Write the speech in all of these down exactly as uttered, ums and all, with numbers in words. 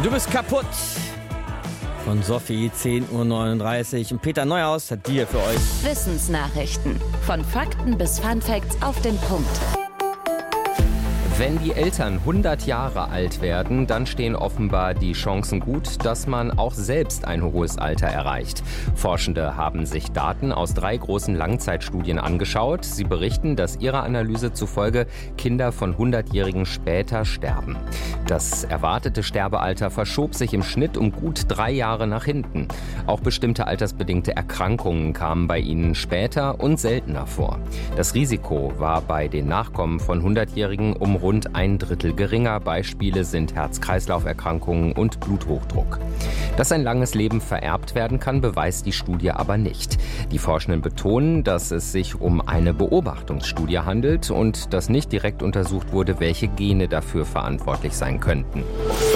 Du bist kaputt. Von Sophie, zehn Uhr neununddreißig. Und Peter Neuhaus hat die hier für euch. Wissensnachrichten. Von Fakten bis Funfacts auf den Punkt. Wenn die Eltern hundert Jahre alt werden, dann stehen offenbar die Chancen gut, dass man auch selbst ein hohes Alter erreicht. Forschende haben sich Daten aus drei großen Langzeitstudien angeschaut. Sie berichten, dass ihrer Analyse zufolge Kinder von hundertjährigen später sterben. Das erwartete Sterbealter verschob sich im Schnitt um gut drei Jahre nach hinten. Auch bestimmte altersbedingte Erkrankungen kamen bei ihnen später und seltener vor. Das Risiko war bei den Nachkommen von hundertjährigen um rund ein Drittel geringer. Beispiele sind Herz-Kreislauf-Erkrankungen und Bluthochdruck. Dass ein langes Leben vererbt werden kann, beweist die Studie aber nicht. Die Forschenden betonen, dass es sich um eine Beobachtungsstudie handelt und dass nicht direkt untersucht wurde, welche Gene dafür verantwortlich sein könnten.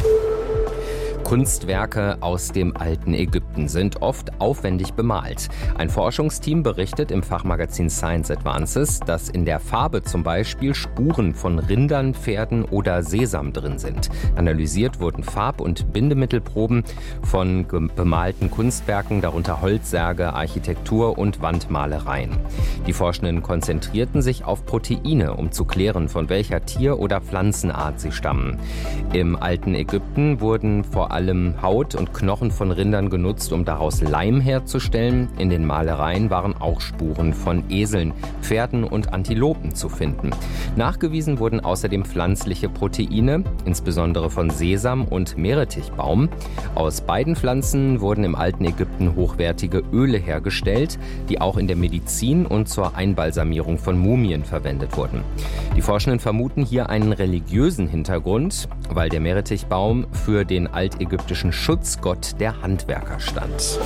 Kunstwerke aus dem alten Ägypten sind oft aufwendig bemalt. Ein Forschungsteam berichtet im Fachmagazin Science Advances, dass in der Farbe zum Beispiel Spuren von Rindern, Pferden oder Sesam drin sind. Analysiert wurden Farb- und Bindemittelproben von bemalten Kunstwerken, darunter Holzsärge, Architektur und Wandmalereien. Die Forschenden konzentrierten sich auf Proteine, um zu klären, von welcher Tier- oder Pflanzenart sie stammen. Im alten Ägypten wurden vor allem allem Haut und Knochen von Rindern genutzt, um daraus Leim herzustellen. In den Malereien waren auch Spuren von Eseln, Pferden und Antilopen zu finden. Nachgewiesen wurden außerdem pflanzliche Proteine, insbesondere von Sesam und Meerrettichbaum. Aus beiden Pflanzen wurden im alten Ägypten hochwertige Öle hergestellt, die auch in der Medizin und zur Einbalsamierung von Mumien verwendet wurden. Die Forschenden vermuten hier einen religiösen Hintergrund, weil der Meerrettichbaum für den altägyptischen Schutzgott der Handwerker stand.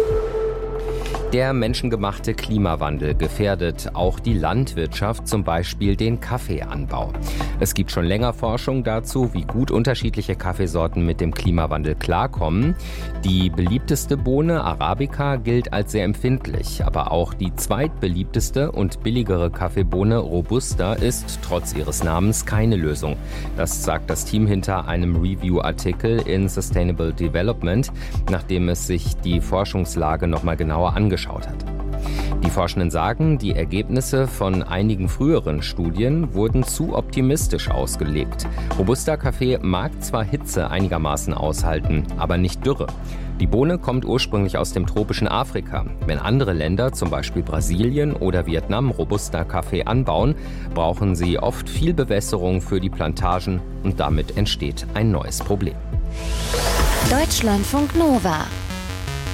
Der menschengemachte Klimawandel gefährdet auch die Landwirtschaft, zum Beispiel den Kaffeeanbau. Es gibt schon länger Forschung dazu, wie gut unterschiedliche Kaffeesorten mit dem Klimawandel klarkommen. Die beliebteste Bohne, Arabica, gilt als sehr empfindlich, aber auch die zweitbeliebteste und billigere Kaffeebohne, Robusta, ist trotz ihres Namens keine Lösung. Das sagt das Team hinter einem Review-Artikel in Sustainable Development, nachdem es sich die Forschungslage nochmal genauer angeschaut hat. Die Forschenden sagen, die Ergebnisse von einigen früheren Studien wurden zu optimistisch ausgelegt. Robusta-Kaffee mag zwar Hitze einigermaßen aushalten, aber nicht Dürre. Die Bohne kommt ursprünglich aus dem tropischen Afrika. Wenn andere Länder, zum Beispiel Brasilien oder Vietnam, Robusta-Kaffee anbauen, brauchen sie oft viel Bewässerung für die Plantagen und damit entsteht ein neues Problem. Deutschlandfunk Nova